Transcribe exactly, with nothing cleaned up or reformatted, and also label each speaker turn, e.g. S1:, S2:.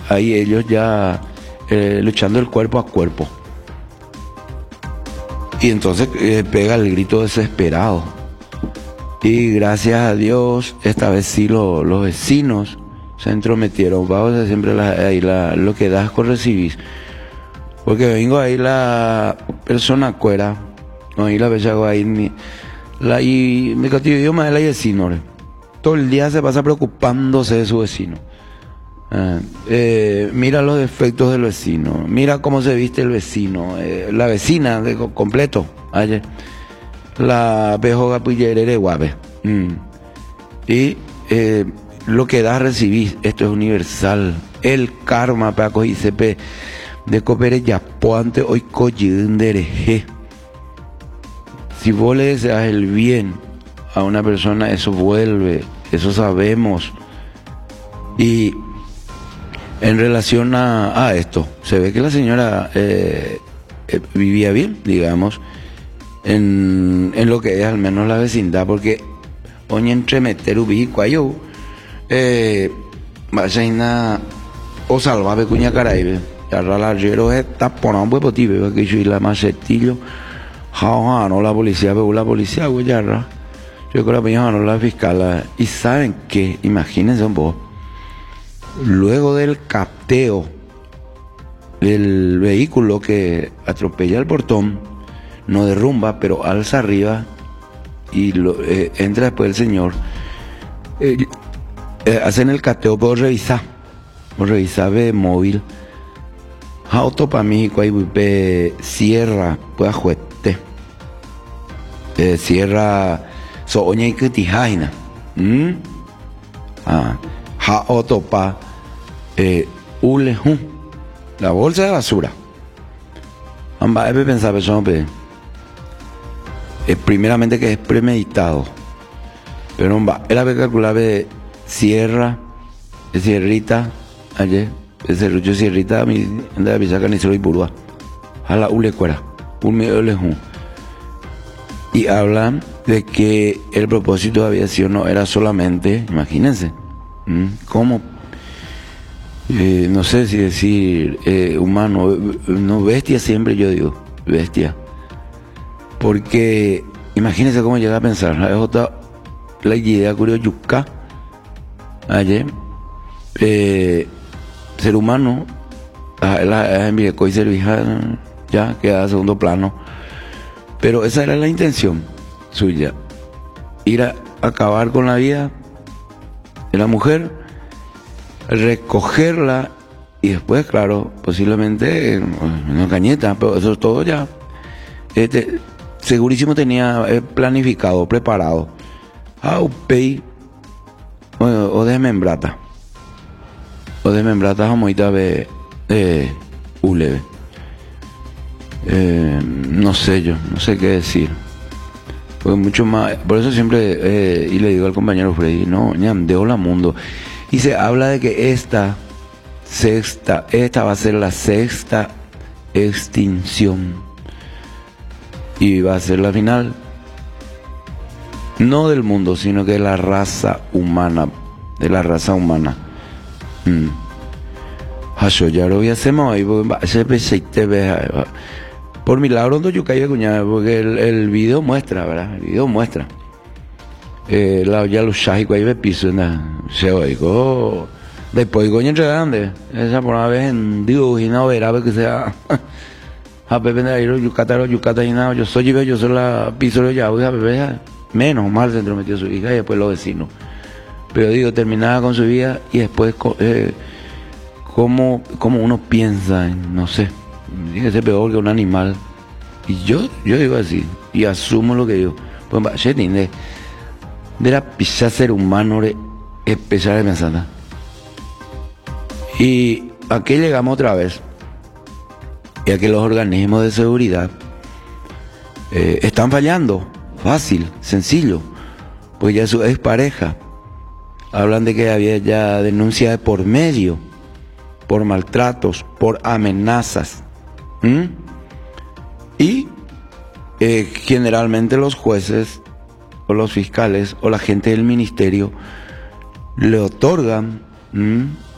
S1: ahí ellos ya eh, luchando el cuerpo a cuerpo. Y entonces eh, pega el grito desesperado. Y gracias a Dios, esta vez sí lo, los vecinos se entrometieron. Vamos a siempre la, ahí la, lo que das con recibir. Porque vengo ahí la persona cuera, no ahí la bella ahí ni la y me castigo yo más de la vecino. Todo el día se pasa preocupándose de su vecino. Ah, eh, mira los defectos del vecino, mira cómo se viste el vecino, eh, la vecina de completo, ayer, la pejoga puyerere guave. Mm. Y eh, lo que da recibir, esto es universal. El karma para coger sepe de copere ya poante hoy coyundereje. Si vos le deseas el bien a una persona, eso vuelve, eso sabemos. Y en relación a, a esto, se ve que la señora eh, eh, vivía bien, digamos, en, en lo que es al menos la vecindad, porque hoy entremeter ubi cuayo eh, vaya o salvabe cuña caraibe, yarra la jero está por un buen motivo que yo y la macetillo, ja no la policía, pero la policía güey yarra, yo creo que no la fiscal, y saben que, imagínense un poco. Luego del capteo del vehículo que atropella el portón, no derrumba, pero alza arriba y lo, eh, entra después el señor. Eh, eh, hacen el cateo por revisar, por revisar de móvil. Auto para México hay sierra, pues juete. Eh, sierra, soña y que tijaina. ¿Mm? Ah. Ja otopa eh, ulejun, la bolsa de basura. Amba debe pensar persona es primeramente que es premeditado, pero amba era que calcular de sierra, de sierrita, ayer, ese rucho sierrita, mi anda de pisaca ni solo y purua, a la ule cuera, un medio lejun. Y hablan de que el propósito de aviación no era solamente, imagínense. ¿Cómo? Eh, no sé si decir eh, humano, no bestia siempre yo digo, bestia. Porque imagínense cómo llega a pensar, es otra la idea curiosa yuca, ayer, eh, ser humano, ya queda a segundo plano, pero esa era la intención suya, ir a acabar con la vida de la mujer, recogerla y después, claro, posiblemente una cañeta, pero eso es todo ya. Este, segurísimo tenía planificado, preparado. Aupei o, o desmembrata. O desmembrata jamoita de eh, uleve. Eh, no sé yo, no sé qué decir. Pues mucho más, por eso siempre, eh, y le digo al compañero Freddy, no, ñandeo la mundo. Y se habla de que esta sexta, esta va a ser la sexta extinción. Y va a ser la final, no del mundo, sino que de la raza humana, de la raza humana. Mm. Ya lo voy a hacer más, por milagro no yo caí cuñada, porque el, el video muestra, ¿verdad? El video muestra. Eh, la ya los chajicos ahí me piso, se oigo. Después coño entre grande, esa por una vez en Dios y no verá que sea. A Pepe de Airo, Yucatán, Yucatán y nada, yo soy yo, yo soy la piso de ya, a Pepe, menos mal se entrometió su hija y después los vecinos. Pero digo, terminaba con su vida y después, eh, cómo, cómo uno piensa en, no sé. Dígase peor que un animal. Y yo, yo digo así, y asumo lo que digo. Pues va, de, de la pizza ser humano de especial de pensada. Y aquí llegamos otra vez. Y a que los organismos de seguridad eh, están fallando. Fácil, sencillo. Pues ya su expareja hablan de que había ya denuncias de por medio, por maltratos, por amenazas. ¿Mm? Y eh, generalmente los jueces o los fiscales o la gente del ministerio le otorgan ¿Mm?